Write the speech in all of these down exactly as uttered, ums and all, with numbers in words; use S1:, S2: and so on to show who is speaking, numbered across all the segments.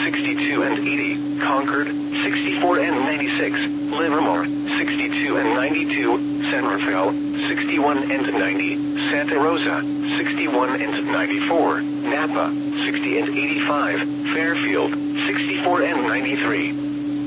S1: sixty-two and eighty, Concord, sixty-four and ninety-six, Livermore, sixty-two and ninety-two, San Rafael, sixty-one and ninety, Santa Rosa, sixty-one and ninety-four, Napa, sixty and eighty-five, Fairfield, sixty-four and ninety-three.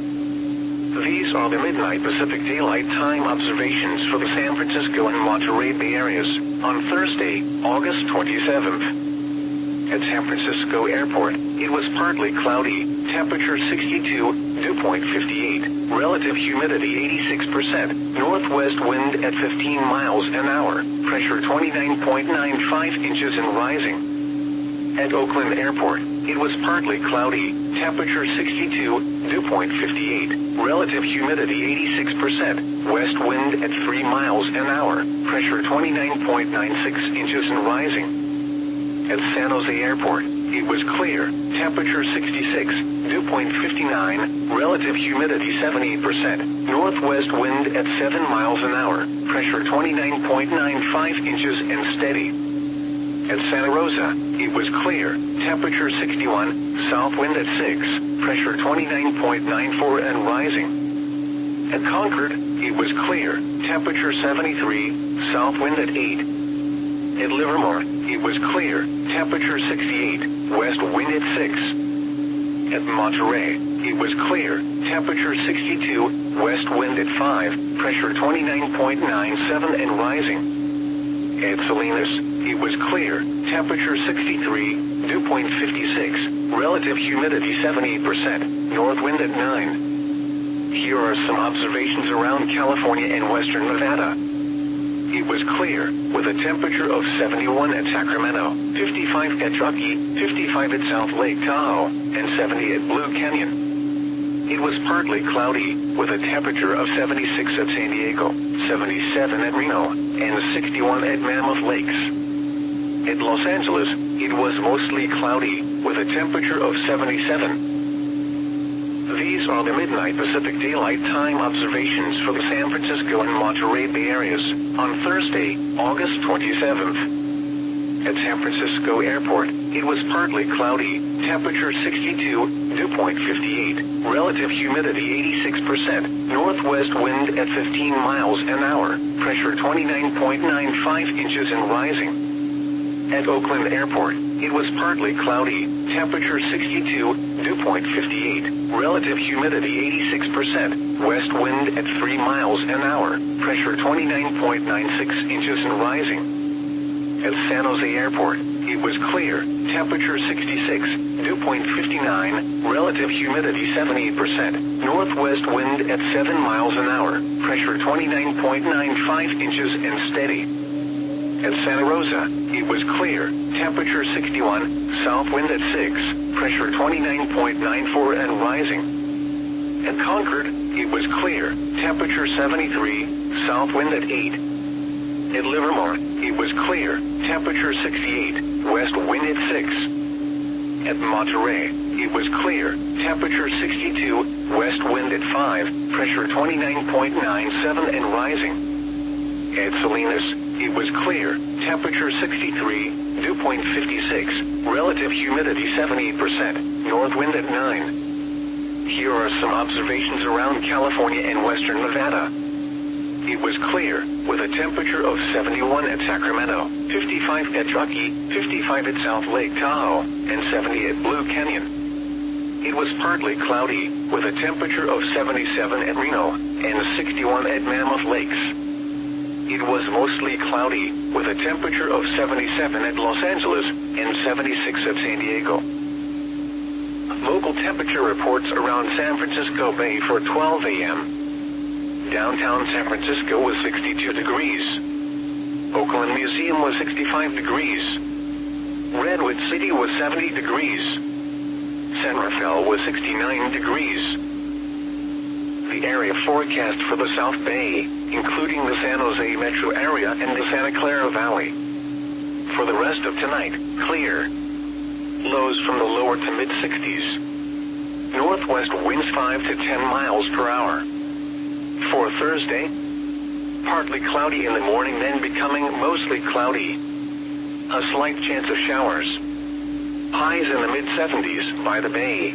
S1: These are the midnight Pacific Daylight Time observations for the San Francisco and Monterey Bay areas on Thursday, August twenty-seventh. At San Francisco Airport, it was partly cloudy, temperature sixty-two, dew point fifty-eight, relative humidity eighty-six percent, northwest wind at fifteen miles an hour, pressure twenty-nine point nine five inches and rising. At Oakland Airport, it was partly cloudy, temperature sixty-two, dew point fifty-eight, relative humidity eighty-six percent, west wind at three miles an hour, pressure twenty-nine point nine six inches and rising. At San Jose Airport, it was clear, temperature sixty-six, dew point fifty-nine, relative humidity seventy percent, northwest wind at seven miles an hour, pressure twenty-nine point nine five inches and steady. At Santa Rosa, it was clear, temperature sixty-one, south wind at six, pressure twenty-nine point nine four and rising. At Concord, it was clear, temperature seventy-three, south wind at eight. At Livermore, it was clear, temperature sixty-eight, west wind at six. At Monterey, it was clear, temperature sixty-two, west wind at five, pressure twenty-nine point nine seven and rising. At Salinas, it was clear, temperature sixty-three, dew point fifty-six, relative humidity seventy percent, north wind at nine. Here are some observations around California and western Nevada. It was clear, with a temperature of seventy-one at Sacramento, fifty-five at Truckee, fifty-five at South Lake Tahoe, and seventy at Blue Canyon. It was partly cloudy, with a temperature of seventy-six at San Diego, seventy-seven at Reno, and sixty-one at Mammoth Lakes. At Los Angeles, it was mostly cloudy, with a temperature of seventy-seven. These are the midnight Pacific Daylight Time observations for the San Francisco and Monterey Bay areas on Thursday, August twenty-seventh. At San Francisco Airport, it was partly cloudy, temperature sixty-two, dew point fifty-eight, relative humidity eighty-six percent, northwest wind at fifteen miles an hour, pressure twenty-nine point nine five inches and rising. At Oakland Airport, it was partly cloudy, temperature sixty-two, dew point fifty-eight, relative humidity eighty-six percent, west wind at three miles an hour, pressure twenty-nine point nine six inches and rising. At San Jose Airport, it was clear, temperature sixty-six, dew point fifty-nine, relative humidity seventy percent, northwest wind at seven miles an hour, pressure twenty-nine point nine five inches and steady. At Santa Rosa, it was clear, temperature sixty-one, south wind at six, pressure twenty-nine point nine four and rising. At Concord, it was clear, temperature seventy-three, south wind at eight. At Livermore, it was clear, temperature sixty-eight, west wind at six. At Monterey, it was clear, temperature sixty-two, west wind at five, pressure twenty-nine point nine seven and rising. At Salinas, it was clear, temperature sixty-three, dew point fifty-six, relative humidity seventy percent, north wind at nine. Here are some observations around California and western Nevada. It was clear, with a temperature of seventy-one at Sacramento, fifty-five at Truckee, fifty-five at South Lake Tahoe, and seventy at Blue Canyon. It was partly cloudy, with a temperature of seventy-seven at Reno, and sixty-one at Mammoth Lakes. It was mostly cloudy, with a temperature of seventy-seven at Los Angeles, and seventy-six at San Diego. Local temperature reports around San Francisco Bay for twelve a m Downtown San Francisco was sixty-two degrees. Oakland Museum was sixty-five degrees. Redwood City was seventy degrees. San Rafael was sixty-nine degrees. The area forecast for the South Bay, including the San Jose metro area and the Santa Clara Valley. For the rest of tonight, clear. Lows from the lower to mid sixties. Northwest winds five to ten miles per hour. For Thursday, partly cloudy in the morning, then becoming mostly cloudy. A slight chance of showers. Highs in the mid seventies by the bay.